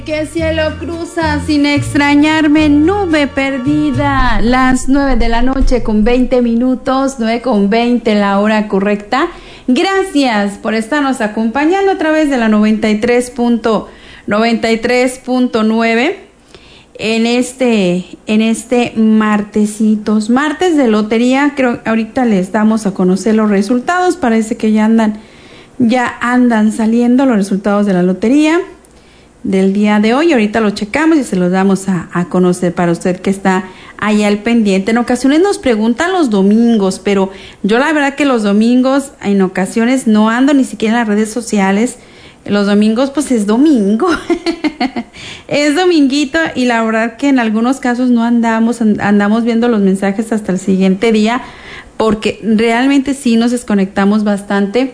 ¿Qué cielo cruza sin extrañarme? Nube perdida. Las 9 de la noche con 20 minutos, 9:20 la hora correcta. Gracias por estarnos acompañando a través de la 93.9 en este martes de lotería. Creo que ahorita les damos a conocer los resultados. Parece que ya andan saliendo los resultados de la lotería del día de hoy. Ahorita lo checamos y se los damos a conocer para usted que está ahí al pendiente. En ocasiones nos preguntan los domingos, pero yo la verdad que los domingos en ocasiones no ando ni siquiera en las redes sociales. Los domingos pues es domingo, es dominguito, y la verdad que en algunos casos no andamos viendo los mensajes hasta el siguiente día, porque realmente sí nos desconectamos bastante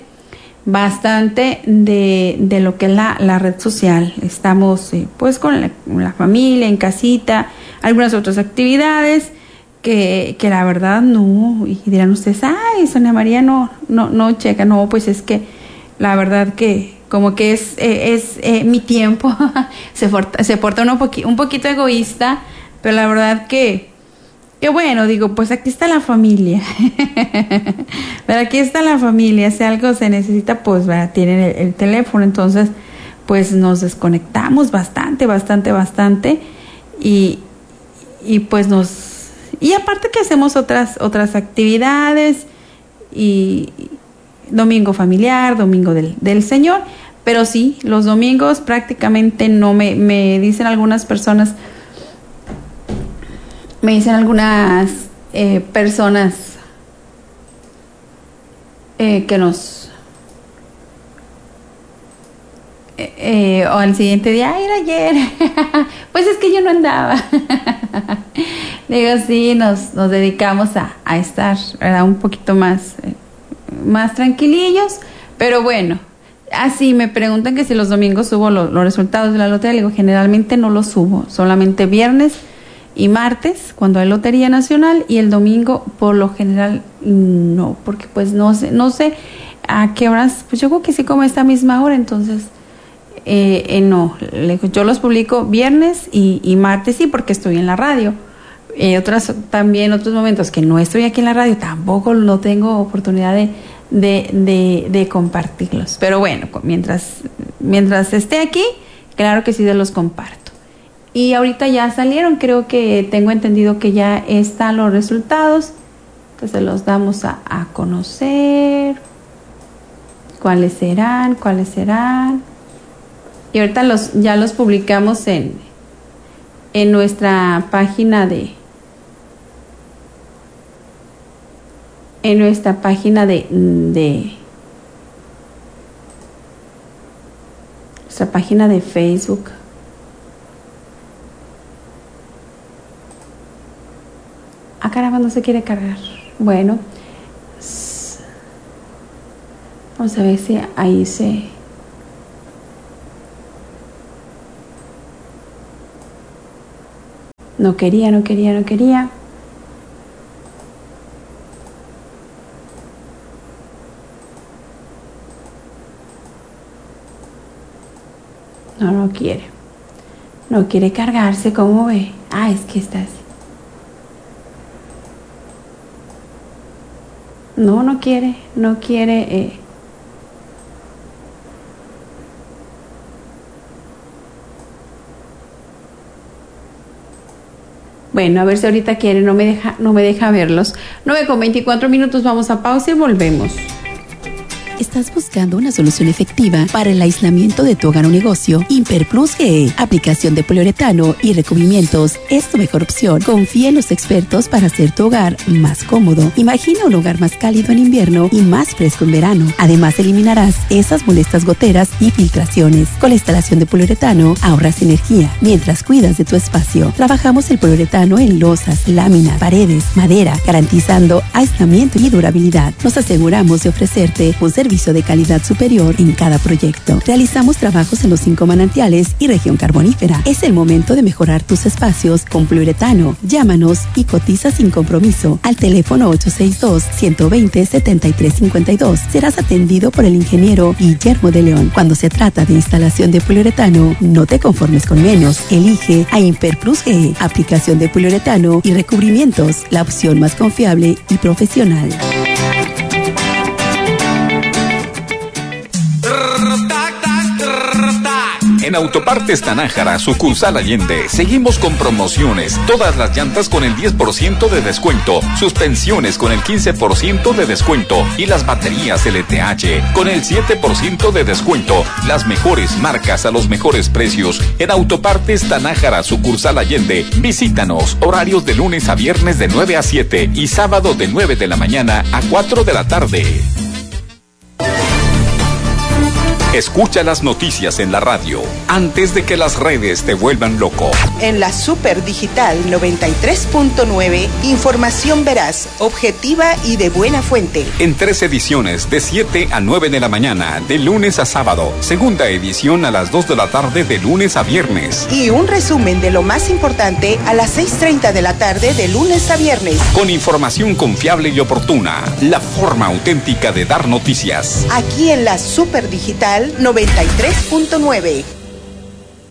de lo que es la red social. Estamos pues con la familia, en casita, algunas otras actividades que la verdad no, y dirán ustedes, ay, Sonia María no checa. No, pues es que la verdad que como que es mi tiempo. se porta uno un poquito egoísta, pero la verdad que bueno, digo, pues aquí está la familia. Pero aquí está la familia. Si algo se necesita, pues tienen el teléfono. Entonces, pues nos desconectamos bastante. Y pues y aparte que hacemos otras actividades. Y domingo familiar, domingo del Señor. Pero sí, los domingos prácticamente no me dicen algunas personas. Me dicen algunas personas que nos o al siguiente día, era ayer. Pues es que yo no andaba. Digo, sí, nos dedicamos a estar, ¿verdad?, un poquito más tranquilillos, pero bueno. Así me preguntan que si los domingos subo los resultados de la lotería. Le digo, generalmente no los subo, solamente viernes y martes cuando hay lotería nacional, y el domingo por lo general no, porque pues no sé a qué horas. Pues yo creo que sí, como esta misma hora. Entonces no, yo los publico viernes y martes, sí, porque estoy en la radio. Otros momentos que no estoy aquí en la radio, tampoco no tengo oportunidad de compartirlos, pero bueno, mientras esté aquí, claro que sí los comparto. Y ahorita ya salieron, creo que tengo entendido que ya están los resultados. Entonces los damos a conocer. ¿Cuáles serán? Y ahorita ya los publicamos en nuestra página de nuestra página de Facebook. Caramba, no se quiere cargar. Bueno, vamos a ver si ahí no quería. No quiere cargarse. ¿Cómo ve? Es que está así. No quiere. Bueno, a ver si ahorita quiere. No me deja verlos. 9:24, vamos a pausa y volvemos. ¿Estás buscando una solución efectiva para el aislamiento de tu hogar o negocio? Imperplus GE, aplicación de poliuretano y recubrimientos, es tu mejor opción. Confía en los expertos para hacer tu hogar más cómodo. Imagina un hogar más cálido en invierno y más fresco en verano. Además, eliminarás esas molestas goteras y filtraciones. Con la instalación de poliuretano, ahorras energía mientras cuidas de tu espacio. Trabajamos el poliuretano en losas, láminas, paredes, madera, garantizando aislamiento y durabilidad. Nos aseguramos de ofrecerte un servicio servicio de calidad superior en cada proyecto. Realizamos trabajos en los 5 manantiales y región carbonífera. Es el momento de mejorar tus espacios con Poliuretano. Llámanos y cotiza sin compromiso al teléfono 862-120-7352. Serás atendido por el ingeniero Guillermo de León. Cuando se trata de instalación de poliuretano, no te conformes con menos. Elige a Imperplus GE, aplicación de poliuretano y recubrimientos, la opción más confiable y profesional. En Autopartes Tanájara, sucursal Allende, seguimos con promociones. Todas las llantas con el 10% de descuento, suspensiones con el 15% de descuento y las baterías LTH con el 7% de descuento. Las mejores marcas a los mejores precios. En Autopartes Tanájara, sucursal Allende, visítanos. Horarios de lunes a viernes de 9 a 7 y sábado de 9 de la mañana a 4 de la tarde. Escucha las noticias en la radio antes de que las redes te vuelvan loco. En la Super Digital 93.9, información veraz, objetiva y de buena fuente. En 3 ediciones de 7 a 9 de la mañana, de lunes a sábado. Segunda edición a las 2 de la tarde, de lunes a viernes. Y un resumen de lo más importante a las 6:30 de la tarde, de lunes a viernes. Con información confiable y oportuna. La forma auténtica de dar noticias. Aquí en la Super Digital 93.9.